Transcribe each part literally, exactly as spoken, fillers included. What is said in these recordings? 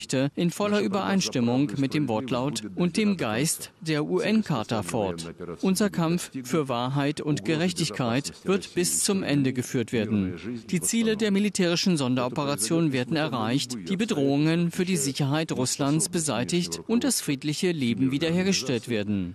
in voller Übereinstimmung mit dem Wortlaut und dem Geist der U N-Charta fort. Unser Kampf für Wahrheit und Gerechtigkeit wird bis zum Ende geführt werden. Die Ziele der militärischen Sonderoperation werden erreicht, die Bedrohungen für die Sicherheit Russlands beseitigt und das friedliche Leben wiederhergestellt werden.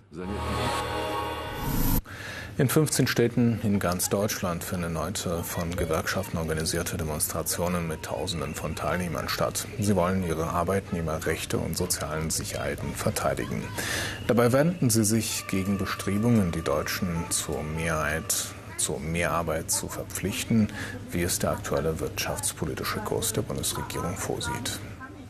In fünfzehn Städten in ganz Deutschland finden heute von Gewerkschaften organisierte Demonstrationen mit Tausenden von Teilnehmern statt. Sie wollen ihre Arbeitnehmerrechte und sozialen Sicherheiten verteidigen. Dabei wenden sie sich gegen Bestrebungen, die Deutschen zur Mehrheit zur Mehrarbeit zu verpflichten, wie es der aktuelle wirtschaftspolitische Kurs der Bundesregierung vorsieht.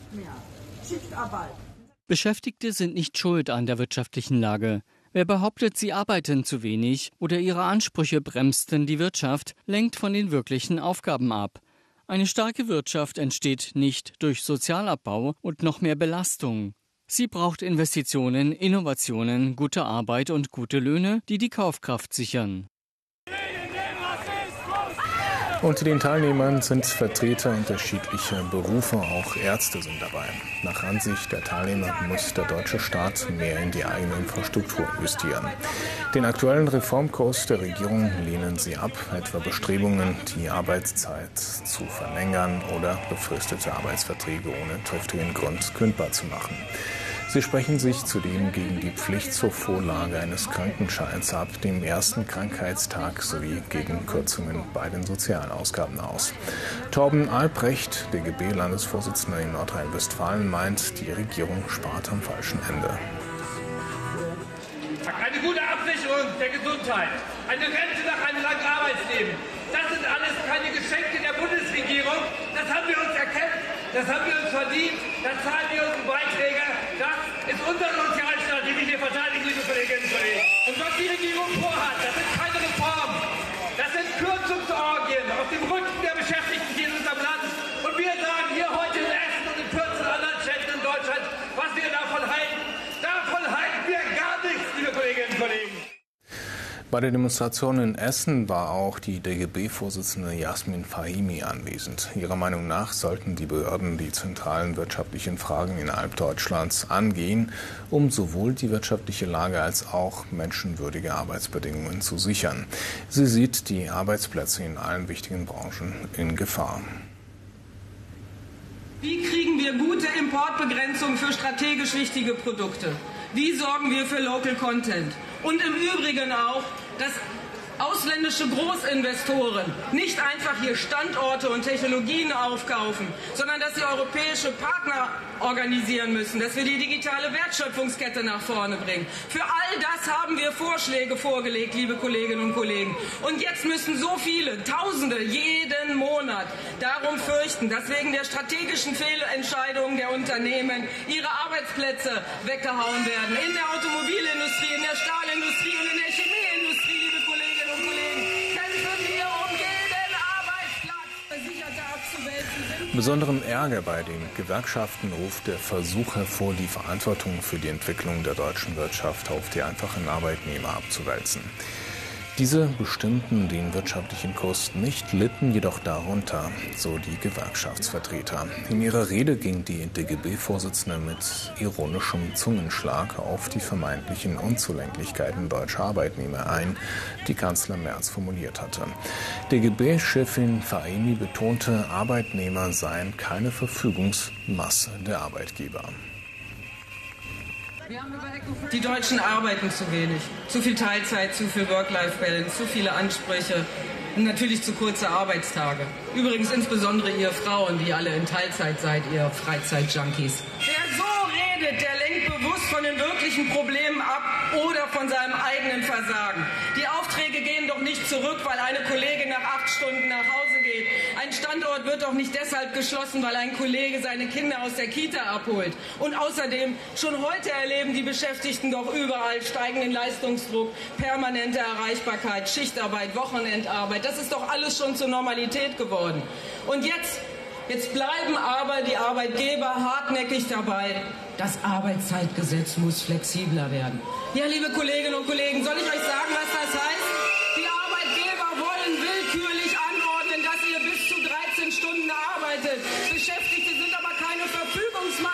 Beschäftigte sind nicht schuld an der wirtschaftlichen Lage. Wer behauptet, sie arbeiten zu wenig oder ihre Ansprüche bremsten die Wirtschaft, lenkt von den wirklichen Aufgaben ab. Eine starke Wirtschaft entsteht nicht durch Sozialabbau und noch mehr Belastung. Sie braucht Investitionen, Innovationen, gute Arbeit und gute Löhne, die die Kaufkraft sichern. Unter den Teilnehmern sind Vertreter unterschiedlicher Berufe, auch Ärzte sind dabei. Nach Ansicht der Teilnehmer muss der deutsche Staat mehr in die eigene Infrastruktur investieren. Den aktuellen Reformkurs der Regierung lehnen sie ab, etwa Bestrebungen, die Arbeitszeit zu verlängern oder befristete Arbeitsverträge ohne triftigen Grund kündbar zu machen. Sie sprechen sich zudem gegen die Pflicht zur Vorlage eines Krankenscheins ab dem ersten Krankheitstag sowie gegen Kürzungen bei den Sozialausgaben aus. Torben Albrecht, D G B-Landesvorsitzender in Nordrhein-Westfalen, meint, die Regierung spart am falschen Ende. Eine gute Absicherung der Gesundheit, eine Rente nach einem langen Arbeitsleben, das sind alles keine Geschenke der Bundesregierung. Das haben wir uns erkämpft, das haben wir uns verdient, da zahlen wir unsere Beiträge. Das ist unser Sozialstaat, den wir hier verteidigen, liebe Kolleginnen und Kollegen. Und was die Regierung vorhat, das sind keine Reformen. Das sind Kürzungsorgien auf dem Rücken der Beschäftigten hier in unserem Land. Und wir sagen hier heute in Essen und in vierzehn anderen Städten in Deutschland, was wir davon halten. Davon halten wir gar nichts, liebe Kolleginnen und Kollegen. Bei der Demonstration in Essen war auch die D G B-Vorsitzende Jasmin Fahimi anwesend. Ihrer Meinung nach sollten die Behörden die zentralen wirtschaftlichen Fragen innerhalb Deutschlands angehen, um sowohl die wirtschaftliche Lage als auch menschenwürdige Arbeitsbedingungen zu sichern. Sie sieht die Arbeitsplätze in allen wichtigen Branchen in Gefahr. Wie kriegen wir gute Importbegrenzung für strategisch wichtige Produkte? Wie sorgen wir für Local Content? Und im Übrigen auch, dass ausländische Großinvestoren nicht einfach hier Standorte und Technologien aufkaufen, sondern dass sie europäische Partner organisieren müssen, dass wir die digitale Wertschöpfungskette nach vorne bringen. Für all das haben wir Vorschläge vorgelegt, liebe Kolleginnen und Kollegen. Und jetzt müssen so viele, Tausende, jeden Monat darum fürchten, dass wegen der strategischen Fehlentscheidungen der Unternehmen ihre Arbeitsplätze weggehauen werden. In der Automobilindustrie, in der Stahlindustrie und in der Chemieindustrie, liebe Kolleginnen und Kollegen, kämpfen wir um jeden Arbeitsplatz, Versicherte abzuwälzen. Besonderen Ärger bei den Gewerkschaften ruft der Versuch hervor, die Verantwortung für die Entwicklung der deutschen Wirtschaft auf die einfachen Arbeitnehmer abzuwälzen. Diese bestimmten den wirtschaftlichen Kurs nicht, litten jedoch darunter, so die Gewerkschaftsvertreter. In ihrer Rede ging die D G B-Vorsitzende mit ironischem Zungenschlag auf die vermeintlichen Unzulänglichkeiten deutscher Arbeitnehmer ein, die Kanzler Merz formuliert hatte. D G B-Chefin Fahimi betonte, Arbeitnehmer seien keine Verfügungsmasse der Arbeitgeber. Die Deutschen arbeiten zu wenig. Zu viel Teilzeit, zu viel Work-Life-Balance, zu viele Ansprüche und natürlich zu kurze Arbeitstage. Übrigens insbesondere ihr Frauen, die alle in Teilzeit seid, ihr Freizeit-Junkies. Wer so redet, der lenkt bewusst von den wirklichen Problemen ab oder von seinem eigenen Versagen. Die Aufträge gehen doch nicht zurück, weil eine Kollegin nach acht Stunden nach Hause geht. Ein Standort wird doch nicht deshalb geschlossen, weil ein Kollege seine Kinder aus der Kita abholt. Und außerdem, schon heute erleben die Beschäftigten doch überall steigenden Leistungsdruck, permanente Erreichbarkeit, Schichtarbeit, Wochenendarbeit. Das ist doch alles schon zur Normalität geworden. Und jetzt, jetzt bleiben aber die Arbeitgeber hartnäckig dabei. Das Arbeitszeitgesetz muss flexibler werden. Ja, liebe Kolleginnen und Kollegen, soll ich euch sagen, was das heißt?